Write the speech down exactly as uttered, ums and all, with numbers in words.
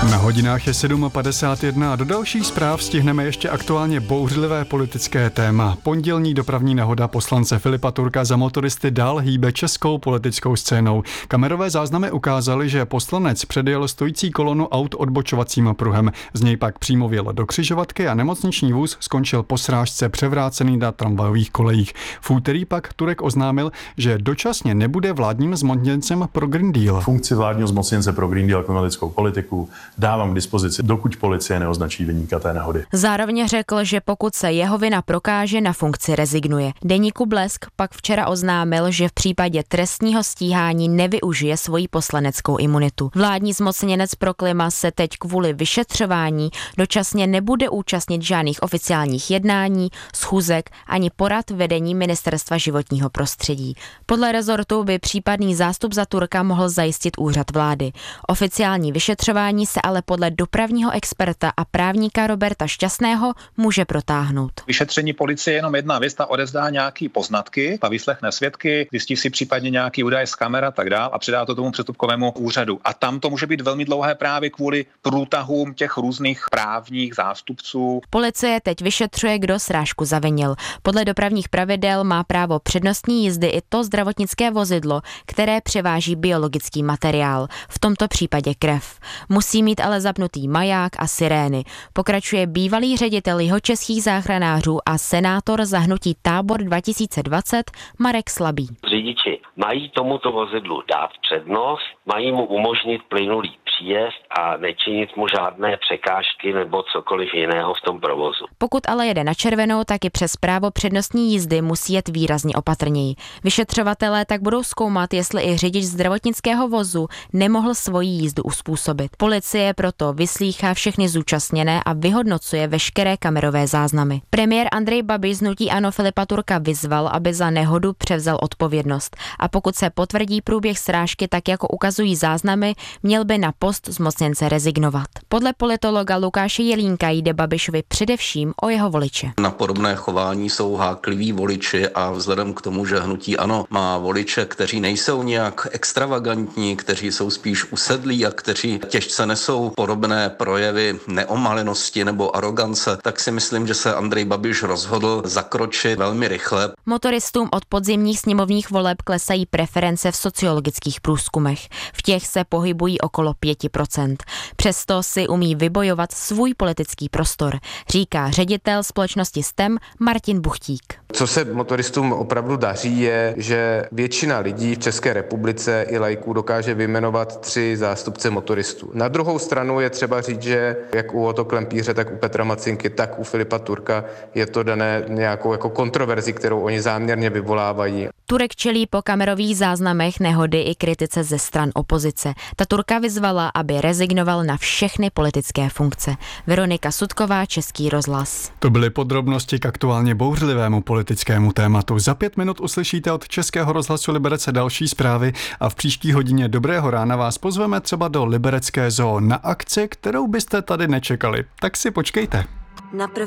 Na hodinách je sedm padesát jedna a do dalších zpráv stihneme ještě aktuálně bouřlivé politické téma. Pondělní dopravní nehoda poslance Filipa Turka za motoristy dál hýbe českou politickou scénou. Kamerové záznamy ukázaly, že poslanec předjel stojící kolonu aut odbočovacím pruhem. Z něj pak přímo vjel do křižovatky a nemocniční vůz skončil po srážce převrácený na tramvajových kolejích. V úterý pak Turek oznámil, že dočasně nebude vládním zmocněncem pro Green Deal. Funkci vládního zmocněnce pro Green Deal a klimatickou politiku dávám k dispozici, dokud policie neoznačí viníka té nehody. Zároveň řekl, že pokud se jeho vina prokáže, na funkci rezignuje. Deníku Blesk pak včera oznámil, že v případě trestního stíhání nevyužije svoji poslaneckou imunitu. Vládní zmocněnec pro klima se teď kvůli vyšetřování dočasně nebude účastnit žádných oficiálních jednání, schůzek ani porad vedení Ministerstva životního prostředí. Podle rezortu by případný zástup za Turka mohl zajistit úřad vlády. Oficiální vyšetřování se ale podle dopravního experta a právníka Roberta Šťastného může protáhnout. Vyšetření policie je jenom jedna věc, ta odevzdá nějaký poznatky, ta vyslechne svědky, zjistí si případně nějaký údaj z kamer a tak dál a předá to tomu přestupkovému úřadu. A tam to může být velmi dlouhé právě kvůli průtahům těch různých právních zástupců. Policie teď vyšetřuje, kdo srážku zavinil. Podle dopravních pravidel má právo přednostní jízdy i to zdravotnické vozidlo, které převáží biologický materiál, v tomto případě krev. Musí mít ale zapnutý maják a sirény. Pokračuje bývalý ředitel jihočeských záchranářů a senátor za hnutí Tábor dva tisíce dvacet Marek Slabý. Řidiči mají tomuto vozidlu dát přednost, mají mu umožnit plynulý příjezd a nečinit mu žádné překážky nebo cokoliv jiného v tom provozu. Pokud ale jede na červenou, tak i přes právo přednostní jízdy musí jet výrazně opatrněji. Vyšetřovatelé tak budou zkoumat, jestli i řidič zdravotnického vozu nemohl svoji jízdu uspůsobit. Policie proto vyslýchá všechny zúčastněné a vyhodnocuje veškeré kamerové záznamy. Premiér Andrej Babiš z hnutí ANO Filipa Turka vyzval, aby za nehodu převzal odpovědnost. A pokud se potvrdí průběh srážky tak, jako ukazují záznamy, měl by na post zmocněnce rezignovat. Podle politologa Lukáše Jelínka jde Babišovi především o jeho voliče. Na podobné chování jsou hákliví voliči a vzhledem k tomu, že hnutí ANO má voliče, kteří nejsou nějak extravagantní, kteří jsou spíš usedlí a kteří těžce nesou podobné projevy neomalenosti nebo arogance, tak si myslím, že se Andrej Babiš rozhodl zakročit velmi rychle. Motoristům od podzimních sněmovních voleb klesají preference v sociologických průzkumech. V těch se pohybují okolo pět procent. Přesto si umí vybojovat svůj politický prostor, říká ředitel společnosti S T E M Martin Buchtík. Co se motoristům opravdu daří, je, že většina lidí v České republice i laiků dokáže vyjmenovat tři zástupce motoristů. Na druhou stranu je třeba říct, že jak u Otto Klempíře, tak u Petra Macinky, tak u Filipa Turka je to dané nějakou jako kontroverzi, kterou oni záměrně vyvolávají. Turek čelí po kamerových záznamech nehody i kritice ze stran opozice. Ta Turka vyzvala, aby rezignoval na všechny politické funkce. Veronika Sudková, Český rozhlas. To byly podrobnosti k aktuálně bouřlivému politickému tématu. Za pět minut uslyšíte od Českého rozhlasu Liberec další zprávy a v příští hodině Dobrého rána vás pozveme třeba do Liberecké zoo na akci, kterou byste tady nečekali. Tak si počkejte. Na